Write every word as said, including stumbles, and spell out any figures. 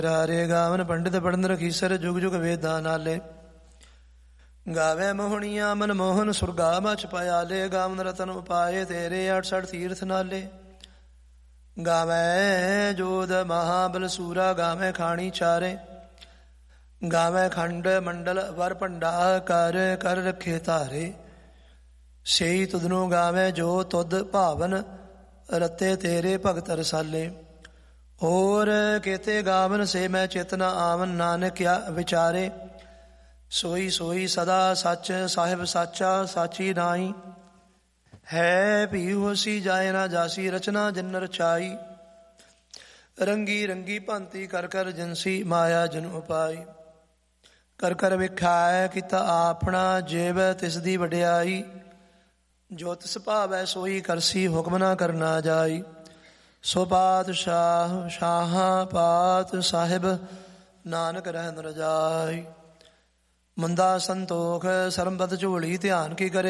ਰਾਰੇ ਗਾਵਨ ਪੰਡਿਤ ਪੜਨ ਰਖੀਸਰ ਜੁਗ ਜੁਗ ਵੇਦਾਂ ਨਾਲੇ। ਗਾਵੇ ਮੋਹਣੀਆਂ ਮਨ ਮੋਹਨ ਸੁਰਗਾ ਮਚ ਪਿਆਲੇ। ਗਾਵਨ ਰਤਨ ਉਪਾਏ ਤੇਰੇ ਅਠਸਠ ਤੀਰਥ ਨਾਲੇ। ਗਾਵੇ ਜੋਧ ਮਹਾਬਲ ਸੂਰਾ ਗਾਵੇ ਖਾਣੀ ਚਾਰੇ। ਗਾਵੇ ਖੰਡ ਮੰਡਲ ਵਰ ਭੰਡਾ ਕਰ ਕਰ ਰੱਖੇ ਧਾਰੇ। ਸਈ ਤੁਧਨੂੰ ਗਾਵੇ ਜੋ ਤੁਧ ਭਾਵਨ ਰਤੇ ਤੇਰੇ ਭਗਤ ਰਸਾਲੇ। ਹੋਰ ਕੇਤੇ ਗਾਵਨ ਸੇ ਮੈਂ ਚੇਤਨਾ ਆਵਨ ਨਾਨਕ ਕਿਆ ਵਿਚਾਰੇ। ਸੋਈ ਸੋਈ ਸਦਾ ਸੱਚ ਸਾਹਿਬ ਸਾਚਾ ਸਾਚੀ ਨਾਈ। ਹੈ ਭੀ ਹੋਸੀ ਜਾਏ ਨਾ ਜਾਸੀ ਰਚਨਾ ਜਿਨ ਰਚਾਈ। ਰੰਗੀ ਰੰਗੀ ਭਾਂਤੀ ਕਰ ਕਰ ਜਿਨਸੀ ਮਾਇਆ ਜਿਨ ਉਪਾਈ। ਕਰ ਕਰ ਵਿਖਾਇ ਕੀਤਾ ਆਪਣਾ ਜੀਵ ਤਿਸ ਦੀ ਵਡਿਆਈ। ਜੋ ਤਿਸ ਭਾਵੈ ਸੋਈ ਕਰਸੀ ਹੁਕਮ ਨਾ ਕਰਨਾ ਜਾਈ। ਸੋ ਪਾਤਸ਼ਾਹ ਸ਼ਾਹਾਂ ਪਾਤ ਸਾਹਿਬ ਨਾਨਕ ਰਹਿਨ ਰਜਾਈ। ਮੰਦਾ ਸੰਤੋਖ ਸਰਬਤ ਝੋਲੀ ਧਿਆਨ ਕੀ ਕਰੇ।